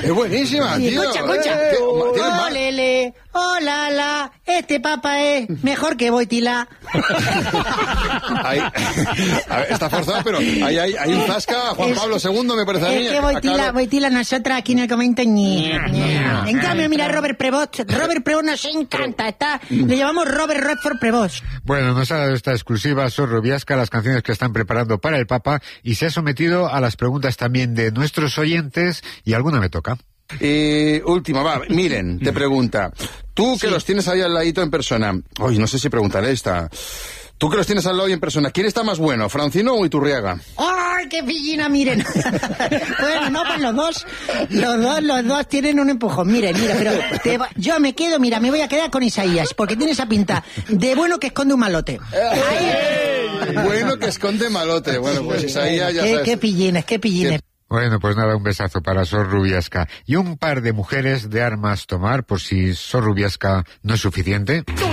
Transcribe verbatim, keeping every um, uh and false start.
Es buenísima, tío. Escucha, escucha. Eh, Oh, lele, oh, la, la, este papa es mejor que Boitila. Ahí, a ver, está forzado, pero ahí hay, hay un zasca a Juan Es- Pablo segundo, me parece a mí. Es que Boitila, Acá lo- Boitila nosotras aquí en el comento ñe, ñe. En cambio, mira Robert Prevost. Robert Prevost nos encanta. Está, le llamamos Robert Redford Prevost. Bueno, nos ha dado esta exclusiva Sor Rubiasca, las canciones que están preparando para el Papa, y se ha sometido a las preguntas también de nuestros oyentes, y alguna me toca. Y última, va, Miren, te pregunta. Tú que Sí. los tienes ahí al ladito en persona. Uy, no sé si preguntaré esta. Tú que los tienes al lado y en persona. ¿Quién está más bueno, Francino o Iturriaga? ¡Ay, qué pillina, miren! Bueno, no, pues los dos, los dos, los dos tienen un empujón. Miren, mira, pero te va- yo me quedo, mira, me voy a quedar con Isaías, porque tiene esa pinta de bueno que esconde un malote. Bueno, que esconde malote. Bueno, pues Isaías ya Qué, sabes. qué pillines, qué pillines. Bueno, pues nada, un besazo para Sor Rubiasca. Y un par de mujeres de armas tomar, por si Sor Rubiasca no es suficiente.